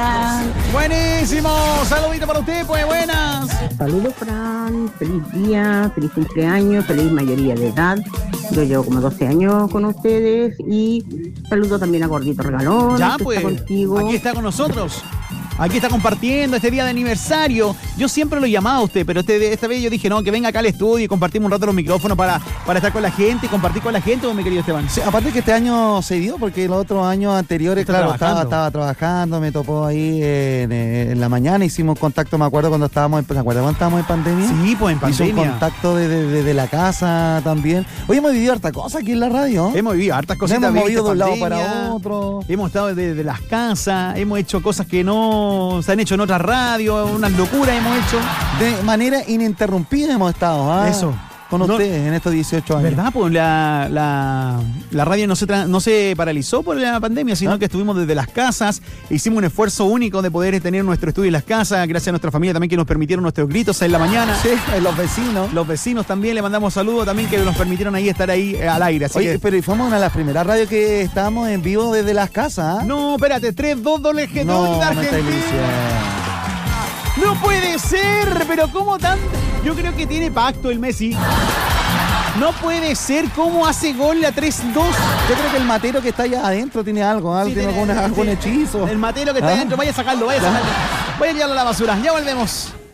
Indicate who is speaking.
Speaker 1: días.
Speaker 2: Buenísimo, saludito para usted, pues buenas.
Speaker 1: Saludos, Fran, feliz día, feliz cumpleaños, feliz mayoría de edad. Yo llevo como 12 años con ustedes y saludo también a Gordito Regalón.
Speaker 2: Ya,
Speaker 1: que
Speaker 2: pues,
Speaker 1: está contigo.
Speaker 2: aquí está con nosotros. Aquí está compartiendo este día de aniversario. Yo siempre lo llamaba a usted, pero esta vez yo dije, no, que venga acá al estudio y compartimos un rato los micrófonos para estar con la gente y compartir con la gente, mi querido Esteban.
Speaker 3: Sí, aparte que este año se dio, porque los otros años anteriores, claro, estaba trabajando, me topó ahí en la mañana, hicimos contacto, me acuerdo cuando estábamos en pandemia.
Speaker 2: Sí, pues en pandemia.
Speaker 3: Hizo un contacto desde la casa también. Hoy hemos vivido harta cosa aquí en la radio.
Speaker 2: Hemos vivido hartas cositas.
Speaker 3: Hemos movido de un lado
Speaker 2: pandemia,
Speaker 3: para otro.
Speaker 2: Hemos estado desde las casas, hemos hecho cosas que no se han hecho en otras radios, unas locuras hemos hecho.
Speaker 3: De manera ininterrumpida hemos estado,
Speaker 2: Eso.
Speaker 3: Con ustedes en estos 18 años.
Speaker 2: ¿Verdad? Pues la radio no se paralizó por la pandemia, sino que estuvimos desde las casas, hicimos un esfuerzo único de poder tener nuestro estudio en las casas, gracias a nuestra familia también que nos permitieron nuestros gritos en la mañana.
Speaker 3: Sí, los vecinos.
Speaker 2: Los vecinos también le mandamos saludos también que nos permitieron ahí estar ahí al aire. Así
Speaker 3: Oye,
Speaker 2: que...
Speaker 3: pero fuimos una de las primeras radios que estábamos en vivo desde las casas.
Speaker 2: No, espérate, 3-2 doble G2
Speaker 3: No,
Speaker 2: de
Speaker 3: me
Speaker 2: Argentina.
Speaker 3: estáis diciendo.
Speaker 2: No puede ser, pero ¿cómo tan...? Yo creo que tiene pacto el Messi. No puede ser, ¿cómo hace gol la 3-2?
Speaker 3: Yo creo que el matero que está allá adentro tiene algo,
Speaker 2: Sí,
Speaker 3: tiene algún hechizo.
Speaker 2: El matero que está adentro, vaya a sacarlo. Vaya a tirarlo a la basura. Ya volvemos.